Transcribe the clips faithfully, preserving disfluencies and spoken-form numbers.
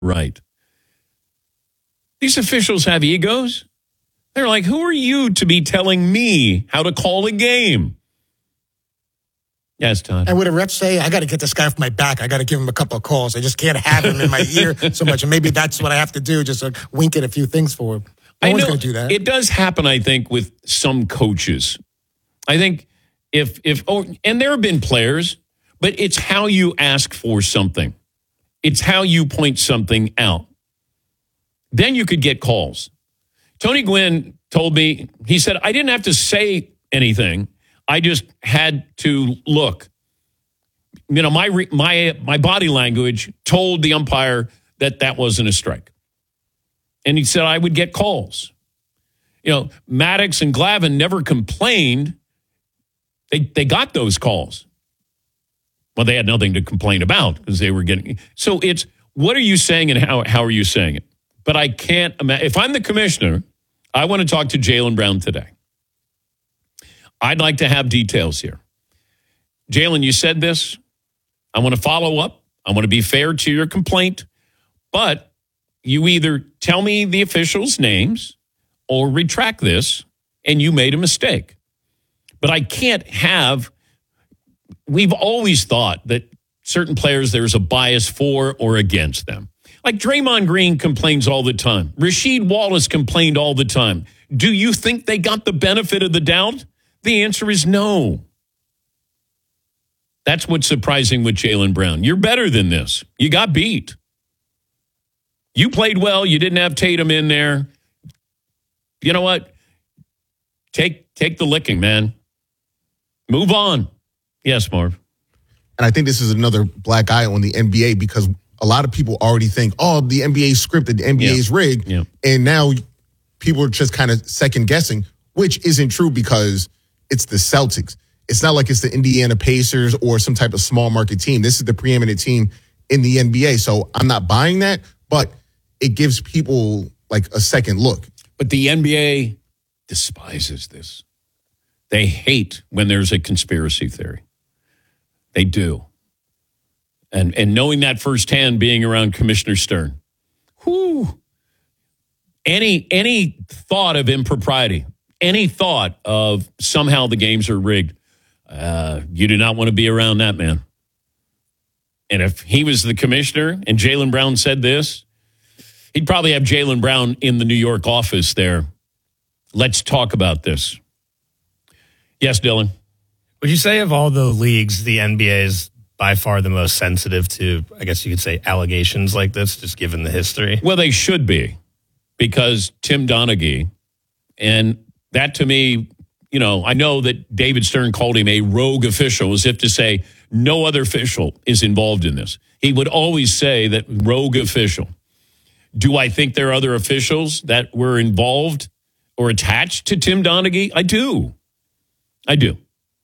right. These officials have egos. They're like, who are you to be telling me how to call a game? Yes, Todd. And would a ref say, I got to get this guy off my back. I got to give him a couple of calls. I just can't have him in my ear so much. And maybe that's what I have to do, just uh, wink at a few things for him. No I one's know going to do that. It does happen, I think, with some coaches. I think if, if oh, and there have been players, but it's how you ask for something. It's how you point something out. Then you could get calls. Tony Gwynn told me, he said, I didn't have to say anything. I just had to look. You know, my my my body language told the umpire that that wasn't a strike. And he said I would get calls. You know, Maddox and Glavine never complained. They they got those calls. Well, they had nothing to complain about because they were getting. So it's, what are you saying and how how are you saying it? But I can't imagine. If I'm the commissioner, I want to talk to Jaylen Brown today. I'd like to have details here. Jaylen, you said this. I want to follow up. I want to be fair to your complaint. But you either tell me the officials' names or retract this, and you made a mistake. But I can't have, we've always thought that certain players, there's a bias for or against them. Like Draymond Green complains all the time. Rasheed Wallace complained all the time. Do you think they got the benefit of the doubt? The answer is no. That's what's surprising with Jaylen Brown. You're better than this. You got beat. You played well. You didn't have Tatum in there. You know what? Take take the licking, man. Move on. Yes, Marv. And I think this is another black eye on the N B A because a lot of people already think, oh, the N B A is scripted, the N B A is yeah. rigged. Yeah. And now people are just kind of second guessing, which isn't true because it's the Celtics. It's not like it's the Indiana Pacers or some type of small market team. This is the preeminent team in the N B A. So I'm not buying that, but it gives people like a second look. But the N B A despises this. They hate when there's a conspiracy theory. They do. And and knowing that firsthand, being around Commissioner Stern, whew, any any thought of impropriety, any thought of somehow the games are rigged, uh, you do not want to be around that man. And if he was the commissioner and Jaylen Brown said this, he'd probably have Jaylen Brown in the New York office there. Let's talk about this. Yes, Dylan. Would you say of all the leagues, the N B A is by far the most sensitive to, I guess you could say, allegations like this, just given the history? Well, they should be, because Tim Donaghy, and that to me, you know, I know that David Stern called him a rogue official, as if to say no other official is involved in this. He would always say that rogue official. Do I think there are other officials that were involved or attached to Tim Donaghy? I do. I do.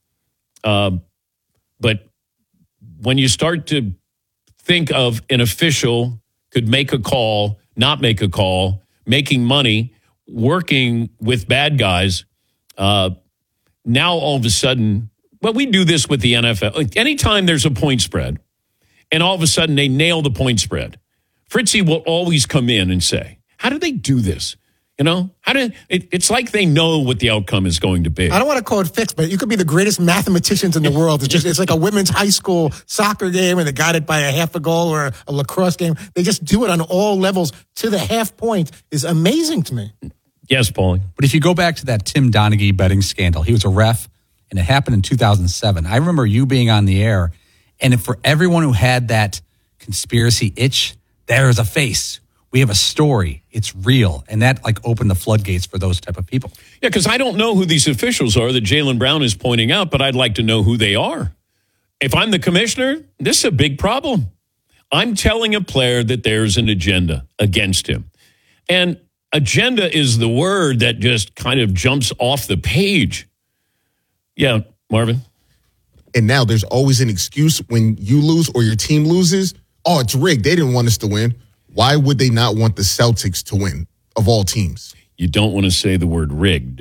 Uh, but when you start to think of an official could make a call, not make a call, making money, working with bad guys, uh, now all of a sudden, well, we do this with the N F L. Like anytime there's a point spread, and all of a sudden they nail the point spread, Fritzy will always come in and say, how do they do this? You know, how do it, it's like they know what the outcome is going to be. I don't want to call it fixed, but you could be the greatest mathematicians in the world. It's just it's like a women's high school soccer game, and they got it by a half a goal, or a lacrosse game. They just do it on all levels to the half point. Is amazing to me. Yes, Paulie. But if you go back to that Tim Donaghy betting scandal, he was a ref, and it happened in two thousand seven. I remember you being on the air, and if for everyone who had that conspiracy itch, there's a face. We have a story. It's real. And that like opened the floodgates for those type of people. Yeah, because I don't know who these officials are that Jaylen Brown is pointing out, but I'd like to know who they are. If I'm the commissioner, this is a big problem. I'm telling a player that there's an agenda against him. And agenda is the word that just kind of jumps off the page. Yeah, Marvin? And now there's always an excuse when you lose or your team loses. Oh, it's rigged. They didn't want us to win. Why would they not want the Celtics to win, of all teams? You don't want to say the word rigged.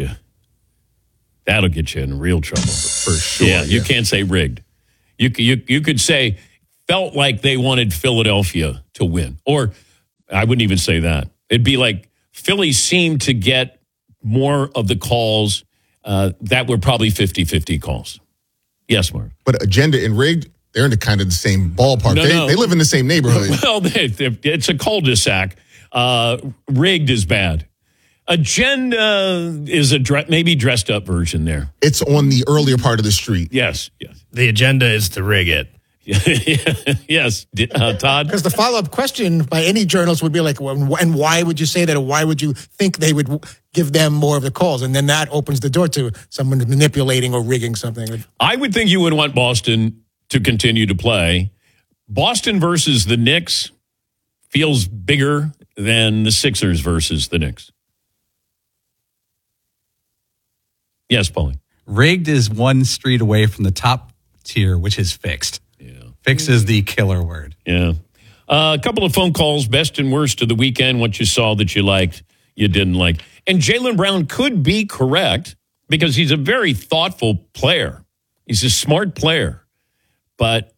That'll get you in real trouble. For sure. Yeah, you yeah. can't say rigged. You, you, you could say felt like they wanted Philadelphia to win, or I wouldn't even say that. It'd be like Philly seemed to get more of the calls uh, that were probably fifty-fifty calls. Yes, Mark. But agenda and rigged, they're in the kind of the same ballpark. No, they, no. they live in the same neighborhood. Well, they, they, it's a cul-de-sac. Uh, rigged is bad. Agenda is a dre- maybe dressed up version there. It's on the earlier part of the street. Yes, yes. The agenda is to rig it. Yes, uh, Todd? Because the follow-up question by any journalist would be like, well, and why would you say that? Or why would you think they would give them more of the calls? And then that opens the door to someone manipulating or rigging something. I would think you would want Boston to continue to play. Boston versus the Knicks feels bigger than the Sixers versus the Knicks. Yes, Paulie. Rigged is one street away from the top tier, which is fixed. Yeah. Fix is the killer word. Yeah. Uh, a couple of phone calls, best and worst of the weekend, what you saw that you liked, you didn't like. And Jaylen Brown could be correct because he's a very thoughtful player. He's a smart player. But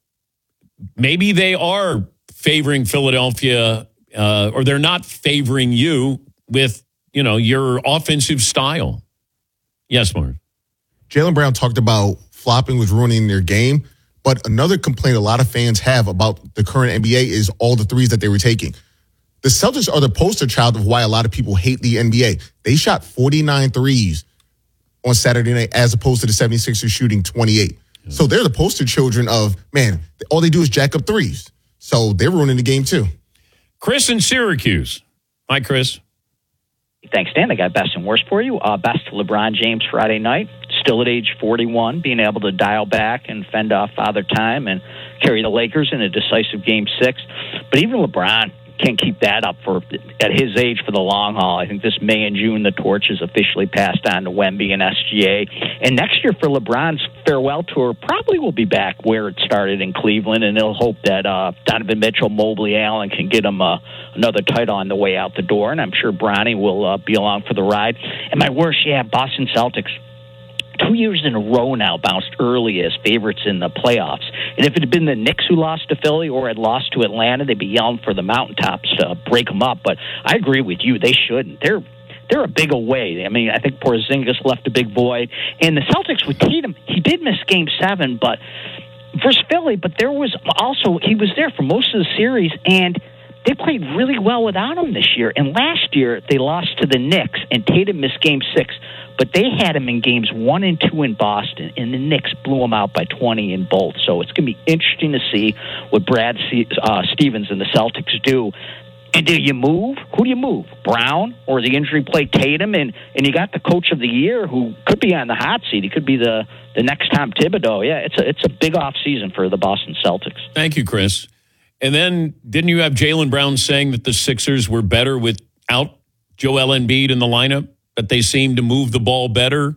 maybe they are favoring Philadelphia uh, or they're not favoring you with, you know, your offensive style. Yes, Mark. Jaylen Brown talked about flopping was ruining their game, but another complaint a lot of fans have about the current N B A is all the threes that they were taking. The Celtics are the poster child of why a lot of people hate the N B A. They shot forty-nine threes on Saturday night as opposed to the seventy-sixers shooting twenty-eight. Yeah. So they're the poster children of, man, all they do is jack up threes. So they're ruining the game too. Chris in Syracuse. Hi, Chris. Thanks, Dan. I got best and worst for you. Uh, best LeBron James Friday night. Still at age forty-one, being able to dial back and fend off Father Time and carry the Lakers in a decisive Game six. But even LeBron can't keep that up for at his age for the long haul. I think this May and June, the torch is officially passed on to Wemby and S G A. And next year for LeBron's farewell tour probably will be back where it started in Cleveland, and he'll hope that uh, Donovan Mitchell, Mobley, Allen can get him uh, another title on the way out the door. And I'm sure Bronny will uh, be along for the ride. And my worst, yeah, Boston Celtics. Two years in a row now bounced early as favorites in the playoffs. And if it had been the Knicks who lost to Philly or had lost to Atlanta, they'd be yelling for the mountaintops to break them up. But I agree with you. They shouldn't. They're they're a big away. I mean, I think Porzingis left a big void. And the Celtics with Tatum, he did miss Game seven, but versus Philly, but there was also, he was there for most of the series, and they played really well without him this year. And last year, they lost to the Knicks, and Tatum missed Game six. But they had him in games one and two in Boston, and the Knicks blew him out by twenty in both. So it's going to be interesting to see what Brad uh, Stevens and the Celtics do. And do you move? Who do you move? Brown or the injury play Tatum? And and you got the coach of the year who could be on the hot seat. He could be the, the next Tom Thibodeau. Yeah, it's a, it's a big off season for the Boston Celtics. Thank you, Chris. And then didn't you have Jaylen Brown saying that the Sixers were better without Joel Embiid in the lineup? That they seem to move the ball better.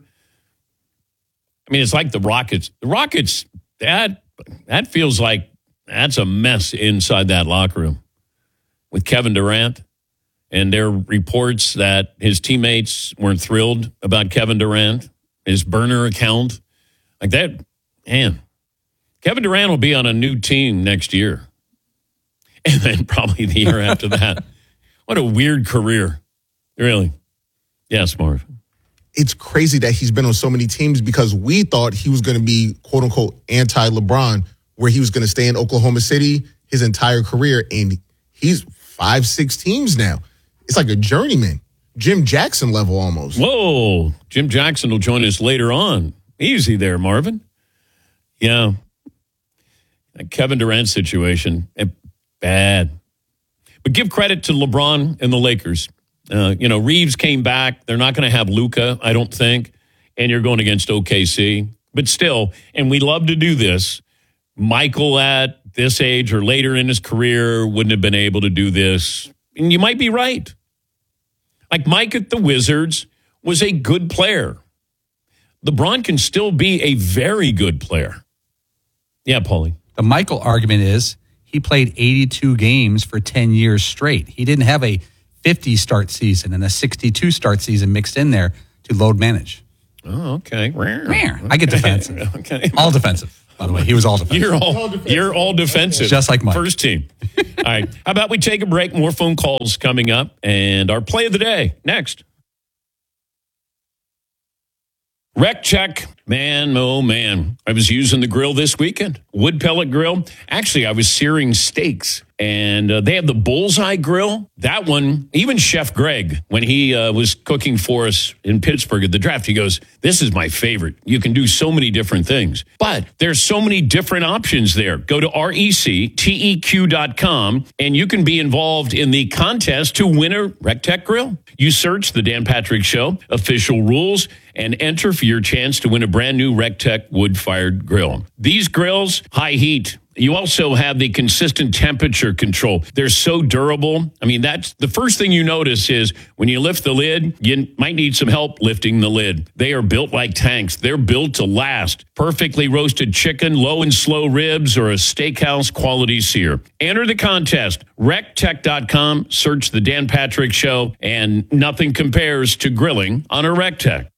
I mean, it's like the Rockets. The Rockets, that that feels like that's a mess inside that locker room with Kevin Durant. And there are reports that his teammates weren't thrilled about Kevin Durant, his burner account. Like that, man, Kevin Durant will be on a new team next year. And then probably the year after that. What a weird career, really. Yes, Marv. It's crazy that he's been on so many teams because we thought he was going to be, quote unquote, anti-LeBron, where he was going to stay in Oklahoma City his entire career. And he's five, six teams now. It's like a journeyman, Jim Jackson level almost. Whoa. Jim Jackson will join us later on. Easy there, Marvin. Yeah. That Kevin Durant situation, bad. But give credit to LeBron and the Lakers. Uh, you know, Reeves came back. They're not going to have Luka, I don't think. And you're going against O K C. But still, and we love to do this, Michael at this age or later in his career wouldn't have been able to do this. And you might be right. Like Mike at the Wizards was a good player. LeBron can still be a very good player. Yeah, Paulie. The Michael argument is he played eighty-two games for ten years straight. He didn't have a fifty start season and a sixty-two start season mixed in there to load manage. Oh, okay. I get defensive. Okay. All defensive. by the way. He was all defensive. You're all, you're all defensive. Just like Mike. First team. All right. How about we take a break? More phone calls coming up. And our play of the day next. Rec Check. Man, oh man. I was using the grill this weekend. Wood pellet grill. Actually, I was searing steaks. And uh, they have the Bullseye Grill. That one, even Chef Greg, when he uh, was cooking for us in Pittsburgh at the draft, he goes, this is my favorite. You can do so many different things. But there's so many different options there. Go to R E C T E Q dot com, and you can be involved in the contest to win a RecTech grill. You search The Dan Patrick Show, official rules, and enter for your chance to win a brand new RecTech wood-fired grill. These grills, high heat. You also have the consistent temperature control. They're so durable. I mean, that's the first thing you notice is when you lift the lid, you might need some help lifting the lid. They are built like tanks. They're built to last. Perfectly roasted chicken, low and slow ribs, or a steakhouse quality sear. Enter the contest. Rec Tech dot com. Search The Dan Patrick Show, and nothing compares to grilling on a RecTech.